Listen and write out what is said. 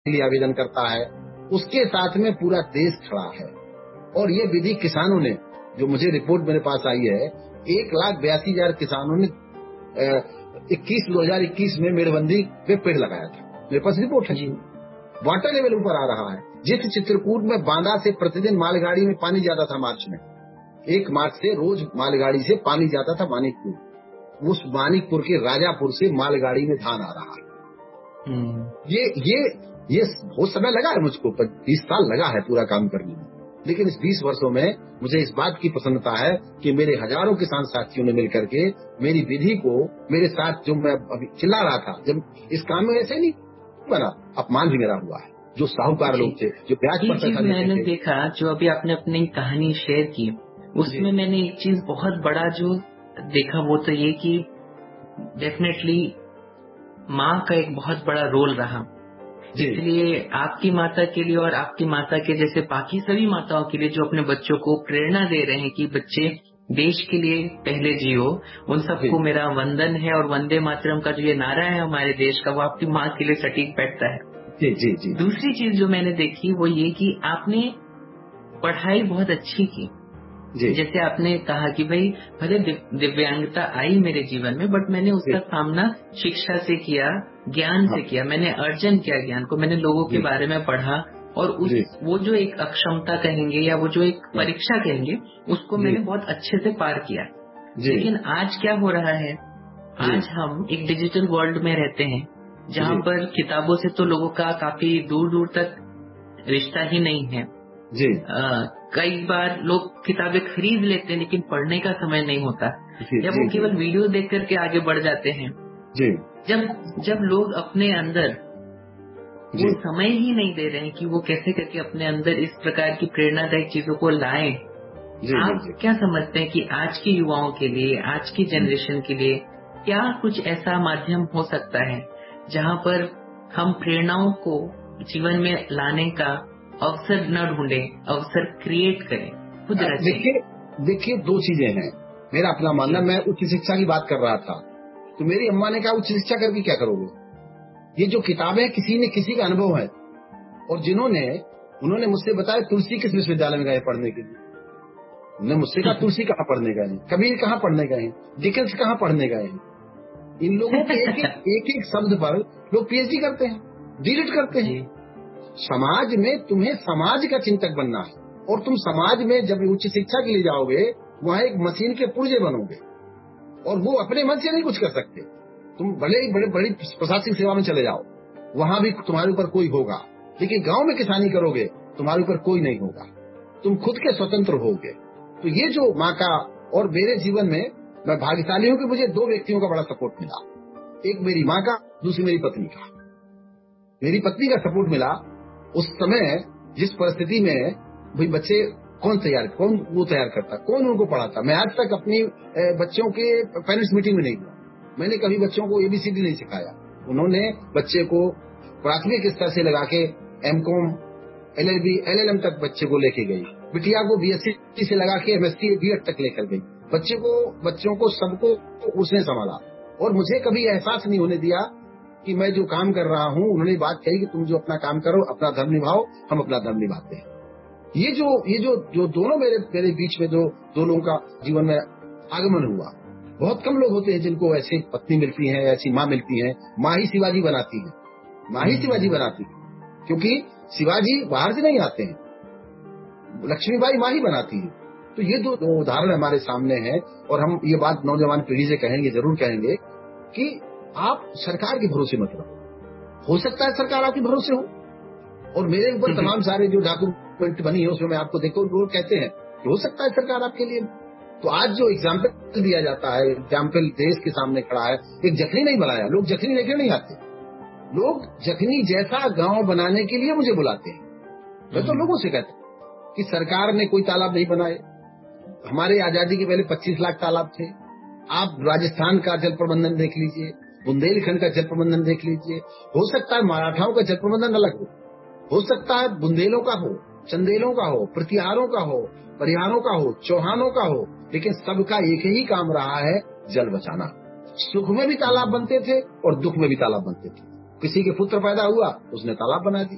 लिए आवेदन करता है, उसके साथ में पूरा देश खड़ा है। और ये विधि किसानों ने, जो मुझे रिपोर्ट मेरे पास आई है, 1,82,000 किसानों ने 2021 में मेड़बंदी पे पेड़ लगाया था। मेरे पास रिपोर्ट है। वाटर लेवल ऊपर आ रहा है। जिस चित्रकूट में बांदा से प्रतिदिन मालगाड़ी में पानी जाता था, मार्च में 1 मार्च से रोज मालगाड़ी से पानी जाता था मानिकपुर, उस मानिकपुर के राजापुर से मालगाड़ी में धान आ रहा है। ये बहुत समय लगा है मुझको, 20 साल लगा है पूरा काम करने में, लेकिन इस 20 वर्षों में मुझे इस बात की प्रसन्नता है कि मेरे हजारों किसान साथियों ने मिलकर के मेरी विधि को मेरे साथ, जो मैं अभी चिल्ला रहा था, जब इस काम में ऐसे नहीं बना, अपमान भी मेरा हुआ है। जो साहूकार लोग थे, जो ब्याज पर पैसा लेते थे। मैंने देखा, जो अभी आपने अपनी कहानी शेयर की, उसमें मैंने एक चीज बहुत बड़ा जो देखा, वो तो ये कि डेफिनेटली माँ का एक बहुत बड़ा रोल रहा। इसलिए आपकी माता के लिए और आपकी माता के जैसे बाकी सभी माताओं के लिए जो अपने बच्चों को प्रेरणा दे रहे हैं कि बच्चे देश के लिए पहले जियो, उन सबको मेरा वंदन है। और वंदे मातरम का जो ये नारा है हमारे देश का, वो आपकी माँ के लिए सटीक बैठता है। जी। दूसरी चीज जो मैंने देखी वो ये कि आपने पढ़ाई बहुत अच्छी की। जैसे आपने कहा कि भाई भले दिव्यांगता आई मेरे जीवन में, बट मैंने उसका सामना शिक्षा से किया, ज्ञान से किया। मैंने अर्जन किया ज्ञान को, मैंने लोगों के बारे में पढ़ा, और वो जो एक अक्षमता कहेंगे या वो जो एक परीक्षा कहेंगे, उसको मैंने बहुत अच्छे से पार किया। लेकिन आज क्या हो रहा है, आज हम एक डिजिटल वर्ल्ड में रहते हैं, जहाँ पर किताबों से तो लोगों का काफी दूर दूर तक रिश्ता ही नहीं है। कई बार लोग किताबें खरीद लेते हैं, लेकिन पढ़ने का समय नहीं होता, या वो केवल वीडियो देख करके आगे बढ़ जाते हैं। जब लोग अपने अंदर वो समय ही नहीं दे रहे हैं कि वो कैसे करके अपने अंदर इस प्रकार की प्रेरणादायक चीजों को लाएं। आप क्या समझते हैं कि आज के युवाओं के लिए, आज की जनरेशन के लिए क्या कुछ ऐसा माध्यम हो सकता है जहाँ पर हम प्रेरणाओं को जीवन में लाने का अवसर न ढूंढे, अवसर क्रिएट करें, खुद रचें? देखिए 2 चीजें हैं। मेरा अपना मानना, मैं उच्च शिक्षा की बात कर रहा था, तो मेरी अम्मा ने कहा उच्च शिक्षा करके क्या करोगे? ये जो किताबें किसी ने किसी का अनुभव है, और उन्होंने मुझसे बताया तुलसी किस विश्वविद्यालय में गए पढ़ने के लिए। उन्होंने मुझसे कहा तुलसी कहाँ पढ़ने गए हैं, कबीर कहाँ पढ़ने गए हैं, डिकेंस कहाँ पढ़ने गए हैं। इन लोगों के एक शब्द पर लोग पीएचडी करते हैं, डीलिट करते हैं। समाज में तुम्हें समाज का चिंतक बनना है, और तुम समाज में जब उच्च शिक्षा के लिए जाओगे, वहाँ एक मशीन के पुर्जे बनोगे, और वो अपने मन से नहीं कुछ कर सकते। तुम भले ही बड़ी प्रशासनिक सेवा में चले जाओ, वहाँ भी तुम्हारे ऊपर कोई होगा, लेकिन गांव में किसानी करोगे तुम्हारे ऊपर कोई नहीं होगा, तुम खुद के स्वतंत्र होगे। तो ये जो माँ का, और मेरे जीवन में मैं भाग्यशाली हूँ कि मुझे 2 व्यक्तियों का बड़ा सपोर्ट मिला। एक मेरी माँ का, दूसरी मेरी पत्नी का। मेरी पत्नी का सपोर्ट मिला उस समय, जिस परिस्थिति में भाई बच्चे कौन वो तैयार करता, कौन उनको पढ़ाता। मैं आज तक अपनी बच्चों के पेरेंट्स मीटिंग में नहीं गया, मैंने कभी बच्चों को ABCD नहीं सिखाया। उन्होंने बच्चे को प्राथमिक स्तर से लगा के MCOM, LLB, LLM तक बच्चे को लेके गई। बिटिया को BSc से लगा के MSc B.Ed तक लेकर गई। बच्चों को सबको उसने संभाला, और मुझे कभी एहसास नहीं होने दिया कि मैं जो काम कर रहा हूँ। उन्होंने बात कही कि तुम जो अपना काम करो, अपना धर्म निभाओ, हम अपना धर्म निभाते हैं। ये जो दोनों मेरे बीच में जो 2 लोगों का जीवन में आगमन हुआ, बहुत कम लोग होते हैं जिनको ऐसी पत्नी मिलती है, ऐसी माँ मिलती है। माँ ही शिवाजी बनाती है, क्योंकि शिवाजी बाहर से नहीं आते हैं, लक्ष्मीबाई माँ ही बनाती है। तो ये 2 उदाहरण हमारे सामने हैं, और हम ये बात नौजवान पीढ़ी से कहेंगे, जरूर कहेंगे कि आप सरकार के भरोसे मत रहो। हो सकता है सरकार आपके भरोसे हो, और मेरे ऊपर तमाम सारे जो डॉक्यूमेंट बनी है उसमें मैं आपको देखो, लोग कहते हैं कि हो सकता है सरकार आपके लिए। तो आज जो एग्जाम्पल दिया जाता है, एग्जाम्पल देश के सामने खड़ा है, एक जखनी नहीं बनाया। लोग जखनी लेके नहीं आते, लोग जखनी जैसा गांव बनाने के लिए मुझे बुलाते हैं। मैं तो लोगों से कहता हूँ कि सरकार ने कोई तालाब नहीं बनाए। हमारे आजादी के पहले 25 लाख तालाब थे। आप राजस्थान का जल प्रबंधन देख लीजिए, बुंदेलखंड का जल प्रबंधन देख लीजिए। हो सकता है मराठाओं का जल प्रबंधन अलग हो सकता है बुंदेलों का हो, चंदेलों का हो, प्रतिहारों का हो, परिहारों का हो, चौहानों का हो, लेकिन सबका एक ही काम रहा है, जल बचाना। सुख में भी तालाब बनते थे और दुख में भी तालाब बनते थे। किसी के पुत्र पैदा हुआ, उसने तालाब बना दिया।